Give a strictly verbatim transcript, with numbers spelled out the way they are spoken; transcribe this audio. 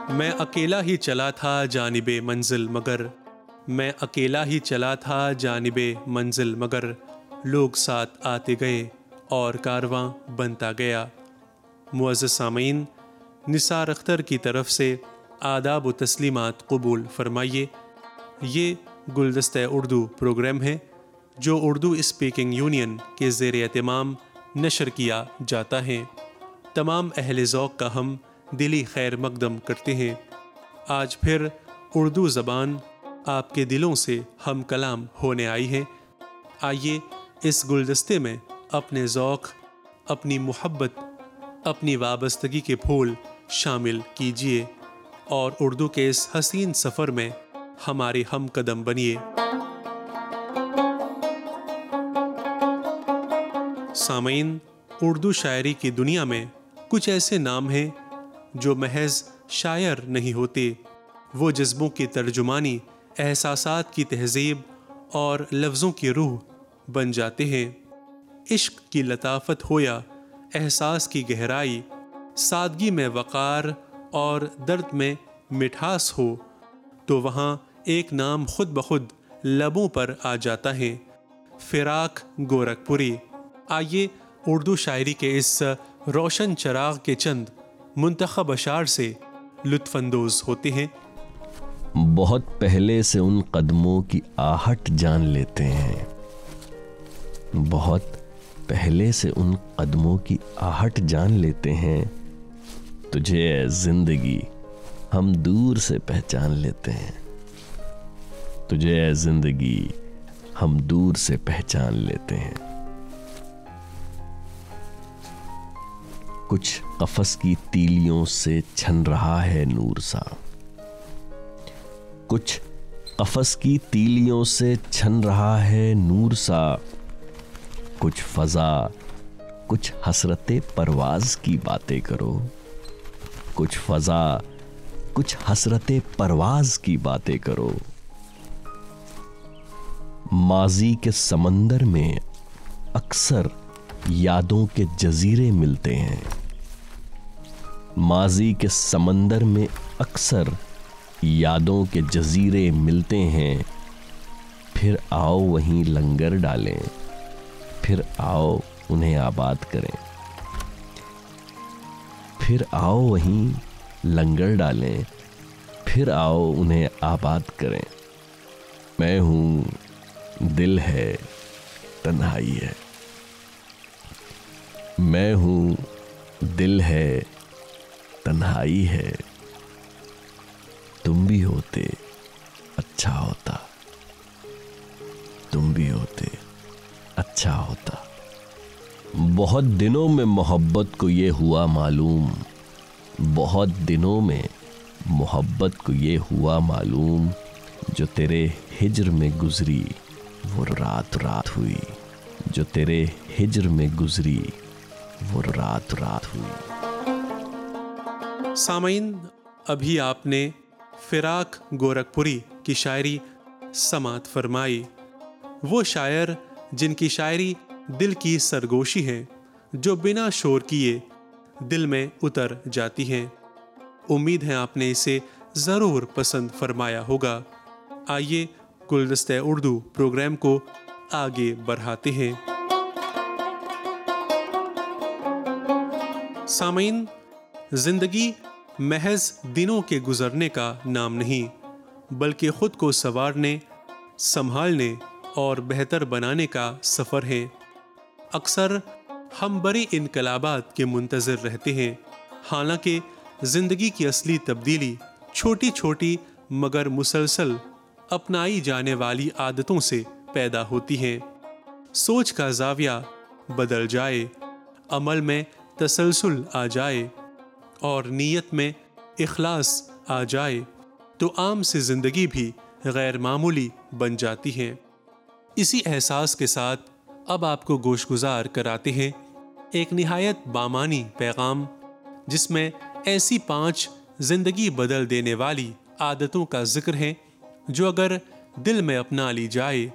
میں اکیلا ہی چلا تھا جانب منزل مگر میں اکیلا ہی چلا تھا جانب منزل مگر لوگ ساتھ آتے گئے اور کارواں بنتا گیا۔ معزز سامعین، نثار اختر کی طرف سے آداب و تسلیمات قبول فرمائیے۔ یہ گلدستہ اردو پروگرام ہے جو اردو اسپیکنگ یونین کے زیر اہتمام نشر کیا جاتا ہے۔ تمام اہل ذوق کا ہم دلی خیر مقدم کرتے ہیں۔ آج پھر اردو زبان آپ کے دلوں سے ہم کلام ہونے آئی ہے۔ آئیے اس گلدستے میں اپنے ذوق، اپنی محبت، اپنی وابستگی کے پھول شامل کیجیے اور اردو کے اس حسین سفر میں ہمارے ہم قدم بنیے۔ سامعین، اردو شاعری کی دنیا میں کچھ ایسے نام ہیں جو محض شاعر نہیں ہوتے، وہ جذبوں کی ترجمانی، احساسات کی تہذیب اور لفظوں کی روح بن جاتے ہیں۔ عشق کی لطافت ہو یا احساس کی گہرائی، سادگی میں وقار اور درد میں مٹھاس ہو، تو وہاں ایک نام خود بخود لبوں پر آ جاتا ہے، فراق گورکھپوری۔ آئیے اردو شاعری کے اس روشن چراغ کے چند منتخب اشعار سے لطف اندوز ہوتے ہیں۔ بہت پہلے سے ان قدموں کی آہٹ جان لیتے ہیں، بہت پہلے سے ان قدموں کی آہٹ جان لیتے ہیں، تجھے اے زندگی ہم دور سے پہچان لیتے ہیں، تجھے اے زندگی ہم دور سے پہچان لیتے ہیں۔ کچھ قفس کی تیلیوں سے چھن رہا ہے نور سا، کچھ قفس کی تیلیوں سے چھن رہا ہے نور سا، کچھ فضا، کچھ حسرت پرواز کی باتیں کرو، کچھ فضا، کچھ حسرت پرواز کی باتیں کرو۔ ماضی کے سمندر میں اکثر یادوں کے جزیرے ملتے ہیں، ماضی کے سمندر میں اکثر یادوں کے جزیرے ملتے ہیں، پھر آؤ وہیں لنگر ڈالیں، پھر آؤ انہیں آباد کریں، پھر آؤ وہیں لنگر ڈالیں، پھر آؤ انہیں آباد کریں۔ میں ہوں، دل ہے، تنہائی ہے، میں ہوں، دل ہے، تنہائی ہے، تم بھی ہوتے اچھا ہوتا، تم بھی ہوتے اچھا ہوتا۔ بہت دنوں میں محبت کو یہ ہوا معلوم، بہت دنوں میں محبت کو یہ ہوا معلوم، جو تیرے ہجر میں گزری وہ رات رات ہوئی، جو تیرے ہجر میں گزری وہ رات رات ہوئی۔ سامعین، ابھی آپ نے فراق گورکھپوری کی شاعری سماعت فرمائی۔ وہ شاعر جن کی شاعری دل کی سرگوشی ہے، جو بنا شور کیے دل میں اتر جاتی ہیں۔ امید ہے آپ نے اسے ضرور پسند فرمایا ہوگا۔ آئیے گلدستہ اردو پروگرام کو آگے بڑھاتے ہیں۔ سامعین، زندگی محض دنوں کے گزرنے کا نام نہیں، بلکہ خود کو سنوارنے، سنبھالنے اور بہتر بنانے کا سفر ہے۔ اکثر ہم بڑے انقلابات کے منتظر رہتے ہیں، حالانکہ زندگی کی اصلی تبدیلی چھوٹی چھوٹی مگر مسلسل اپنائی جانے والی عادتوں سے پیدا ہوتی ہیں۔ سوچ کا زاویہ بدل جائے، عمل میں تسلسل آ جائے اور نیت میں اخلاص آ جائے تو عام سی زندگی بھی غیر معمولی بن جاتی ہے۔ اسی احساس کے ساتھ اب آپ کو گوش گزار کراتے ہیں ایک نہایت بامانی پیغام، جس میں ایسی پانچ زندگی بدل دینے والی عادتوں کا ذکر ہے جو اگر دل میں اپنا لی جائے